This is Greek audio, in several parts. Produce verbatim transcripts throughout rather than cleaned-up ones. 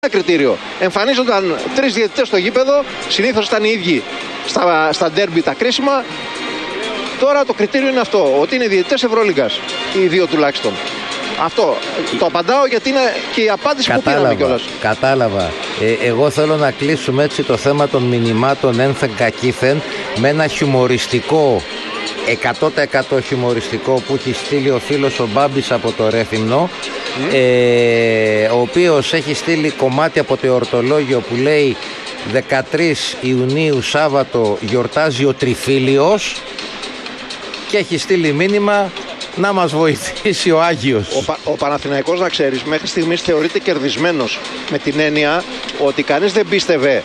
κριτήριο. Εμφανίζονταν τρεις διαιτητές στο γήπεδο, συνήθως ήταν οι ίδιοι στα, στα ντέρμπι τα κρίσιμα. Τώρα το κριτήριο είναι αυτό, ότι είναι διαιτητές Ευρωλίγκας, οι δύο τουλάχιστον. Αυτό το απαντάω γιατί είναι και η απάντηση κατάλαβα, που πήραμε κιόλας. Κατάλαβα. Ε, εγώ θέλω να κλείσουμε έτσι το θέμα των μηνυμάτων ένθεν κακήθεν με ένα χιουμοριστικό, εκατό τοις εκατό χιουμοριστικό που έχει στείλει ο φίλος ο Μπάμπης από το Ρέθυμνο, mm. ε, ο οποίος έχει στείλει κομμάτι από το εορτολόγιο που λέει δεκατρείς Ιουνίου Σάββατο γιορτάζει ο Τριφύλιος και έχει στείλει μήνυμα να μας βοηθήσει ο Άγιος. Ο, Πα, ο Παναθηναϊκός, να ξέρεις, μέχρι στιγμής θεωρείται κερδισμένος, με την έννοια ότι κανείς δεν πίστευε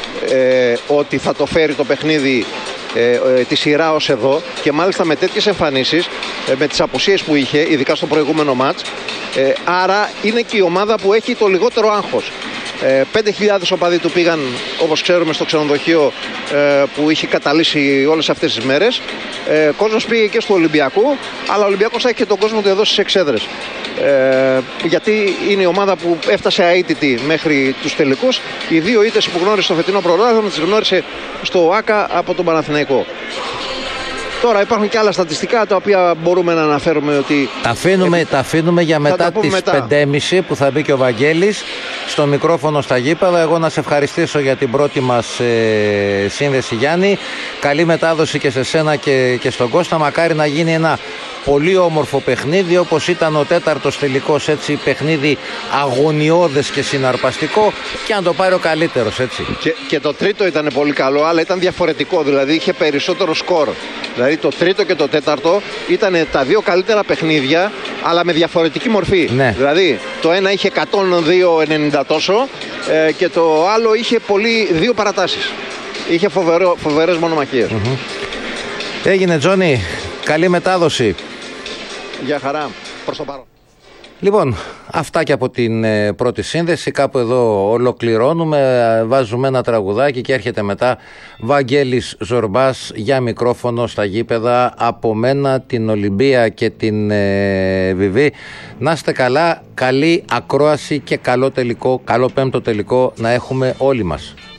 ε, ότι θα το φέρει το παιχνίδι ε, ε, τη σειρά ως εδώ, και μάλιστα με τέτοιες εμφανίσεις, ε, με τις απουσίες που είχε, ειδικά στο προηγούμενο μάτς. Ε, άρα είναι και η ομάδα που έχει το λιγότερο άγχος. Ε, πέντε χιλιάδες οπαδοί του πήγαν, όπως ξέρουμε, στο ξενοδοχείο ε, που είχε καταλύσει όλες αυτές τις μέρες. Ε, κόσμος πήγε και στο Ολυμπιακού, αλλά ο Ολυμπιακός θα έχει και τον κόσμο του εδώ στις εξέδρες. Ε, γιατί είναι η ομάδα που έφτασε αίτητη μέχρι τους τελικούς. Οι δύο ήττες που γνώρισε στο φετινό πρωτάθλημα τις γνώρισε στο ΆΚΑ από τον Παναθηναϊκό. Τώρα υπάρχουν και άλλα στατιστικά τα οποία μπορούμε να αναφέρουμε ότι... Τα αφήνουμε, ε, τα αφήνουμε για μετά τις πέντε και μισή που θα μπει και ο Βαγγέλης στο μικρόφωνο στα γήπεδα. Εγώ να σε ευχαριστήσω για την πρώτη μας ε, σύνδεση, Γιάννη. Καλή μετάδοση και σε σένα και, και στον Κώστα. Μακάρι να γίνει ένα πολύ όμορφο παιχνίδι όπως ήταν ο τέταρτος τελικός, έτσι, παιχνίδι αγωνιώδες και συναρπαστικό, και αν το πάρει ο καλύτερος, έτσι. Και, και το τρίτο ήταν πολύ καλό, αλλά ήταν διαφορετικό, δηλαδή είχε περισσότερο σκορ. Δηλαδή το τρίτο και το τέταρτο ήταν τα δύο καλύτερα παιχνίδια, αλλά με διαφορετική μορφή. Ναι. Δηλαδή το ένα είχε εκατόν δύο ενενήντα τόσο ε, και το άλλο είχε πολύ, δύο παρατάσεις. Είχε φοβερό, φοβερές μονομαχίες. Mm-hmm. Έγινε, Τζόνι, καλή μετάδοση. Γεια χαρά, προς το παρόν. Λοιπόν, αυτά και από την ε, πρώτη σύνδεση. Κάπου εδώ ολοκληρώνουμε, βάζουμε ένα τραγουδάκι και έρχεται μετά Βαγγέλης Ζορμπάς για μικρόφωνο στα γήπεδα. Από μένα, την Ολυμπία και την ε, Βιβί. Να είστε καλά, καλή ακρόαση και καλό τελικό, καλό πέμπτο τελικό να έχουμε όλοι μας.